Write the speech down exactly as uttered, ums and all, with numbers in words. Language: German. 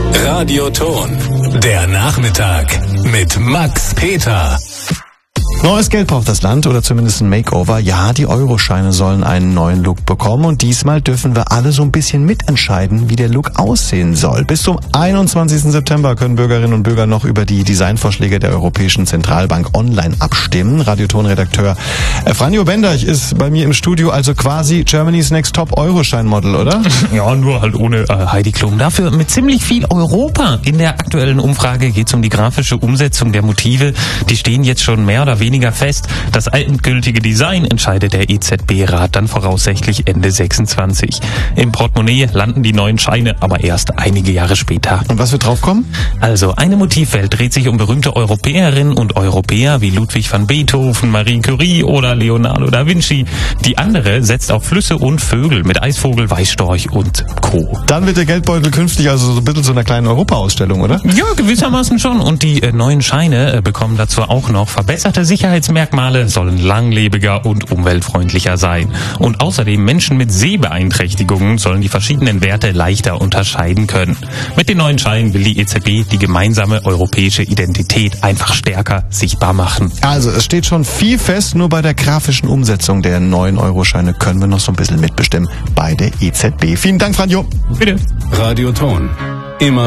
Radioton, der Nachmittag mit Max Peter. Neues Geld braucht das Land oder zumindest ein Makeover. Ja, die Euroscheine sollen einen neuen Look bekommen und diesmal dürfen wir alle so ein bisschen mitentscheiden, wie der Look aussehen soll. Bis zum einundzwanzigsten September können Bürgerinnen und Bürger noch über die Designvorschläge der Europäischen Zentralbank online abstimmen. Radioton-Redakteur Franjo Benderch ist bei mir im Studio, also quasi Germany's Next Top Euroschein-Model, oder? Ja, nur halt ohne äh, Heidi Klum. Dafür mit ziemlich viel Europa. In der aktuellen Umfrage geht es um die grafische Umsetzung der Motive. Die stehen jetzt schon mehr oder weniger weniger fest. Das endgültige Design entscheidet der E Z B-Rat dann voraussichtlich Ende sechsundzwanzig. Im Portemonnaie landen die neuen Scheine aber erst einige Jahre später. Und was wird draufkommen? Also, eine Motivwelt dreht sich um berühmte Europäerinnen und Europäer wie Ludwig van Beethoven, Marie Curie oder Leonardo da Vinci. Die andere setzt auf Flüsse und Vögel mit Eisvogel, Weißstorch und Co. Dann wird der Geldbeutel künftig also so ein bisschen zu einer kleinen Europa-Ausstellung, oder? Ja, gewissermaßen schon. Und die äh, neuen Scheine äh, bekommen dazu auch noch verbesserte Sicherheitsmerkmale, sollen langlebiger und umweltfreundlicher sein. Und außerdem Menschen mit Sehbeeinträchtigungen sollen die verschiedenen Werte leichter unterscheiden können. Mit den neuen Scheinen will die E Z B die gemeinsame europäische Identität einfach stärker sichtbar machen. Also es steht schon viel fest, nur bei der grafischen Umsetzung der neuen Euroscheine können wir noch so ein bisschen mitbestimmen bei der E Z B. Vielen Dank, Franjo. Bitte. Radioton. Immer